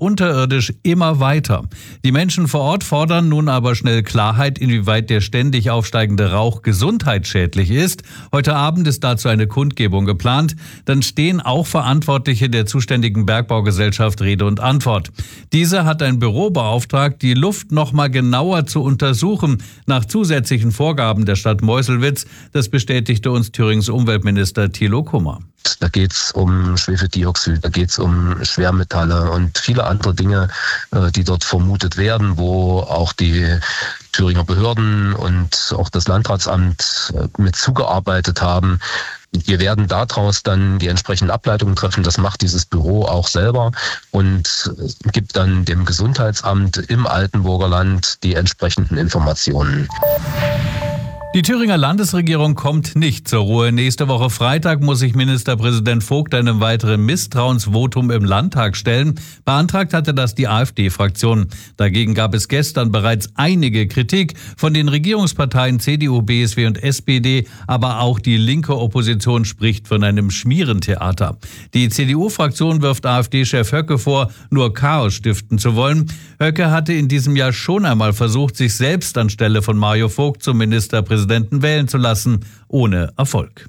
unterirdisch immer weiter. Die Menschen vor Ort fordern nun aber schnell Klarheit, inwieweit der ständig aufsteigende Rauch gesundheitsschädlich ist. Heute Abend ist dazu eine Kundgebung geplant. Dann stehen auch Verantwortliche der zuständigen Bergbaugesellschaft Rede und Antwort. Diese hat ein Büro beauftragt, die Luft noch mal genauer zu untersuchen, nach zusätzlichen Vorgaben der Stadt Meuselwitz. Das bestätigte uns Thürings Umweltminister Thilo Kummer. Da geht's um Schwefeldioxid, da geht's um Schwermetalle und viele andere Dinge, die dort vermutet werden, wo auch die Thüringer Behörden und auch das Landratsamt mit zugearbeitet haben. Wir werden daraus dann die entsprechenden Ableitungen treffen. Das macht dieses Büro auch selber und gibt dann dem Gesundheitsamt im Altenburger Land die entsprechenden Informationen. Die Thüringer Landesregierung kommt nicht zur Ruhe. Nächste Woche Freitag muss sich Ministerpräsident Vogt einem weiteren Misstrauensvotum im Landtag stellen. Beantragt hatte das die AfD-Fraktion. Dagegen gab es gestern bereits einige Kritik von den Regierungsparteien CDU, BSW und SPD. Aber auch die linke Opposition spricht von einem Schmierentheater. Die CDU-Fraktion wirft AfD-Chef Höcke vor, nur Chaos stiften zu wollen. Höcke hatte in diesem Jahr schon einmal versucht, sich selbst anstelle von Mario Vogt zum Ministerpräsidenten wählen zu lassen, ohne Erfolg.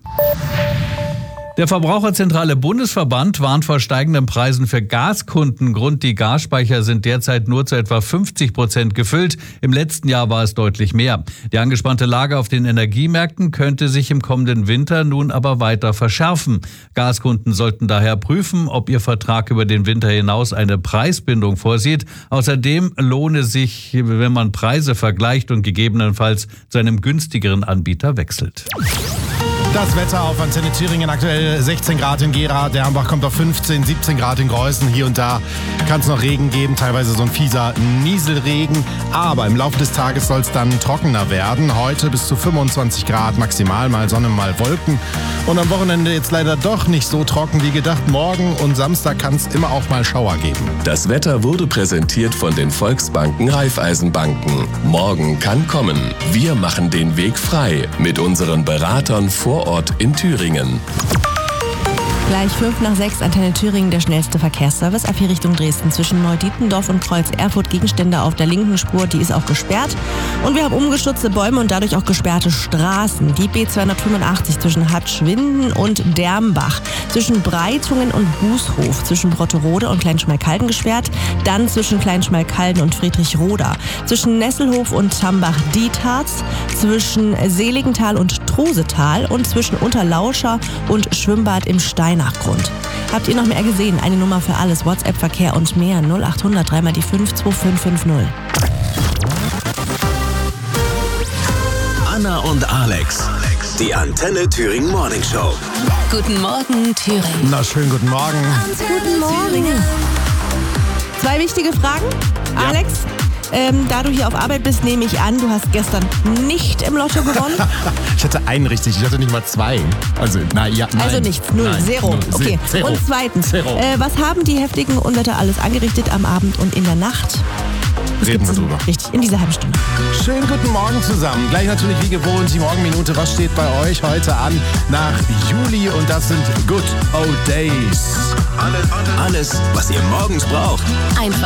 Der Verbraucherzentrale Bundesverband warnt vor steigenden Preisen für Gaskunden. Grund: die Gasspeicher sind derzeit nur zu etwa 50% gefüllt. Im letzten Jahr war es deutlich mehr. Die angespannte Lage auf den Energiemärkten könnte sich im kommenden Winter nun aber weiter verschärfen. Gaskunden sollten daher prüfen, ob ihr Vertrag über den Winter hinaus eine Preisbindung vorsieht. Außerdem lohne sich, wenn man Preise vergleicht und gegebenenfalls zu einem günstigeren Anbieter wechselt. Das Wetter auf Antenne Thüringen, aktuell 16 Grad in Gera, Dernbach kommt auf 15, 17 Grad in Greußen. Hier und da kann es noch Regen geben, teilweise so ein fieser Nieselregen. Aber im Laufe des Tages soll es dann trockener werden. Heute bis zu 25 Grad maximal, mal Sonne, mal Wolken. Und am Wochenende jetzt leider doch nicht so trocken wie gedacht. Morgen und Samstag kann es immer auch mal Schauer geben. Das Wetter wurde präsentiert von den Volksbanken Raiffeisenbanken. Morgen kann kommen. Wir machen den Weg frei mit unseren Beratern vor Ort in Thüringen. Gleich 5:05, Antenne Thüringen, der schnellste Verkehrsservice ab hier Richtung Dresden. Zwischen Neudietendorf und Kreuz-Erfurt Gegenstände auf der linken Spur, die ist auch gesperrt. Und wir haben umgestürzte Bäume und dadurch auch gesperrte Straßen. Die B285 zwischen Hatschwinden und Dermbach, zwischen Breitungen und Bußhof, zwischen Brotterode und Kleinschmalkalden gesperrt, dann zwischen Kleinschmalkalden und Friedrichroda, zwischen Nesselhof und Tambach-Dietharz, zwischen Seligenthal und Trosetal und zwischen Unterlauscher und Schwimmbad im Steinachgrund. Habt ihr noch mehr gesehen? Eine Nummer für alles, WhatsApp, Verkehr und mehr. 0800 3 mal die 5 2550. Anna und Alex, die Antenne Thüringen Morning Show. Guten Morgen, Thüringen. Na, schönen guten Morgen. Guten Morgen. 2 wichtige Fragen, Alex. Da du hier auf Arbeit bist, nehme ich an, du hast gestern nicht im Lotto gewonnen. Ich hatte einen richtig, ich hatte nicht mal 2. Also, nein. Also nichts, 0, Nein, 0. Okay. Zero. Und zweitens, Zero. Was haben die heftigen Unwetter alles angerichtet am Abend und in der Nacht? Reden wir drüber. Richtig, in dieser halben Stunde. Schönen guten Morgen zusammen. Gleich natürlich wie gewohnt die Morgenminute. Was steht bei euch heute an nach Juli? Und das sind Good Old Days. Alles, was ihr morgens braucht. Einfach